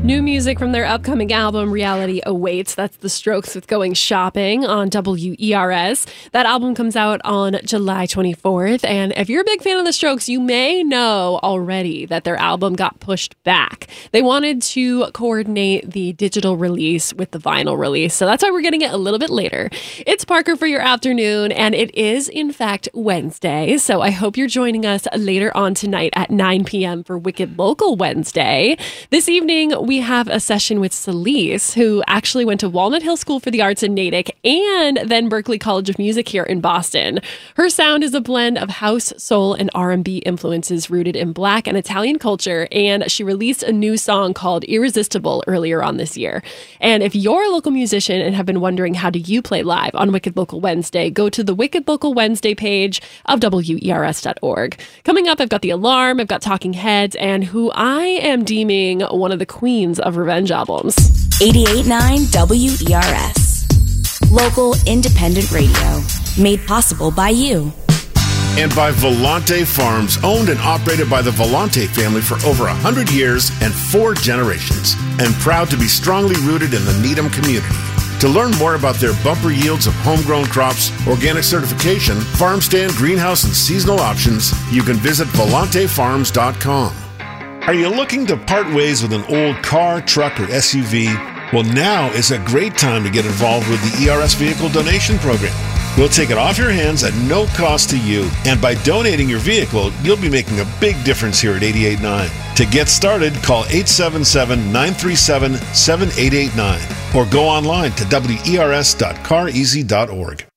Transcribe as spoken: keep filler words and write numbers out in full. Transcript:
New music from their upcoming album, Reality Awaits. That's The Strokes with Going Shopping on W E R S. That album comes out on July twenty-fourth. And if you're a big fan of The Strokes, you may know already that their album got pushed back. They wanted to coordinate the digital release with the vinyl release. So that's why we're getting it a little bit later. It's Parker for your afternoon, and it is, in fact, Wednesday. So I hope you're joining us later on tonight at nine p.m. for Wicked Local Wednesday. This evening, we We have a session with Celise, who actually went to Walnut Hill School for the Arts in Natick and then Berklee College of Music here in Boston. Her sound is a blend of house, soul, and R and B influences rooted in Black and Italian culture, and she released a new song called Irresistible earlier on this year. And if you're a local musician and have been wondering how do you play live on Wicked Local Wednesday, go to the Wicked Local Wednesday page of W E R S dot org. Coming up, I've got The Alarm, I've got Talking Heads, and who I am deeming one of the queens of revenge albums. eighty-eight point nine W E R S. Local independent radio. Made possible by you. And by Volante Farms, owned and operated by the Volante family for over one hundred years and four generations. And proud to be strongly rooted in the Needham community. To learn more about their bumper yields of homegrown crops, organic certification, farm stand, greenhouse, and seasonal options, you can visit volante farms dot com. Are you looking to part ways with an old car, truck, or S U V? Well, now is a great time to get involved with the E R S Vehicle Donation Program. We'll take it off your hands at no cost to you, and by donating your vehicle, you'll be making a big difference here at eighty-eight point nine. To get started, call eight seven seven, nine three seven, seven eight eight nine or go online to W E R S dot car easy dot org.